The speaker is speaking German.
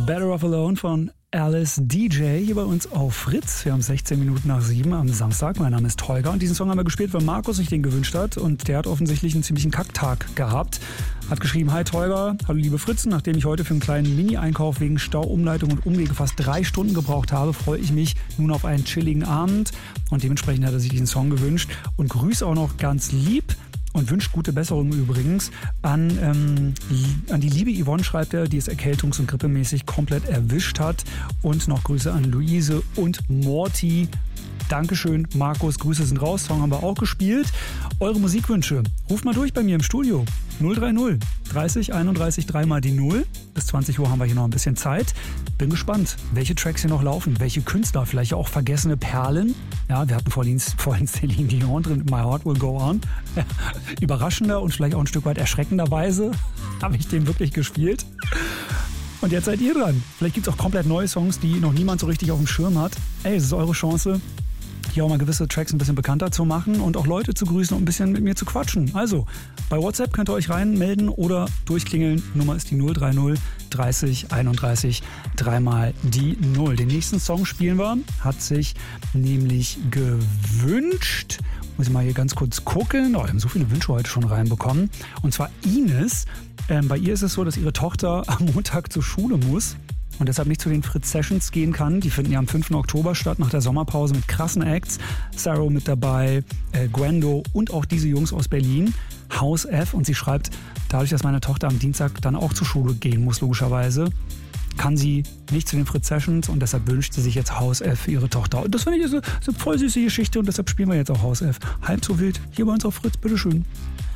Better Off Alone von Alice DJ hier bei uns auf Fritz. Wir haben 16 Minuten nach 7 am Samstag. Mein Name ist Holger und diesen Song haben wir gespielt, weil Markus sich den gewünscht hat und der hat offensichtlich einen ziemlichen Kacktag gehabt. Hat geschrieben: Hi Holger, hallo liebe Fritzen, nachdem ich heute für einen kleinen Mini-Einkauf wegen Stau, Umleitung und Umwege fast 3 Stunden gebraucht habe, freue ich mich nun auf einen chilligen Abend und dementsprechend hat er sich diesen Song gewünscht und grüße auch noch ganz lieb und wünscht gute Besserung übrigens an die liebe Yvonne, schreibt er, die es erkältungs- und grippemäßig komplett erwischt hat. Und noch Grüße an Luise und Morty. Dankeschön, Markus, Grüße sind raus. Song haben wir auch gespielt. Eure Musikwünsche, ruft mal durch bei mir im Studio. 030 30 31 3 mal die 0. Bis 20 Uhr haben wir hier noch ein bisschen Zeit. Bin gespannt, welche Tracks hier noch laufen, welche Künstler, vielleicht auch vergessene Perlen. Ja, wir hatten vorhin Celine Dion drin mit My Heart Will Go On. Überraschender und vielleicht auch ein Stück weit erschreckenderweise habe ich den wirklich gespielt. Und jetzt seid ihr dran. Vielleicht gibt es auch komplett neue Songs, die noch niemand so richtig auf dem Schirm hat. Ey, es ist eure Chance, hier auch mal gewisse Tracks ein bisschen bekannter zu machen und auch Leute zu grüßen und ein bisschen mit mir zu quatschen. Also, bei WhatsApp könnt ihr euch reinmelden oder durchklingeln. Nummer ist die 030 30 31 3 mal die 0. Den nächsten Song spielen wir, hat sich nämlich gewünscht. Muss ich mal hier ganz kurz gucken. Oh, wir haben so viele Wünsche heute schon reinbekommen. Und zwar Ines. Bei ihr ist es so, dass ihre Tochter am Montag zur Schule muss und deshalb nicht zu den Fritz Sessions gehen kann. Die finden ja am 5. Oktober statt, nach der Sommerpause mit krassen Acts. Sarah mit dabei, Gwendo und auch diese Jungs aus Berlin, House F. Und sie schreibt, dadurch, dass meine Tochter am Dienstag dann auch zur Schule gehen muss, logischerweise, kann sie nicht zu den Fritz Sessions und deshalb wünscht sie sich jetzt House F für ihre Tochter. Und das finde ich so eine voll süße Geschichte und deshalb spielen wir jetzt auch House F. Halb so wild, hier bei uns auf Fritz, bitteschön.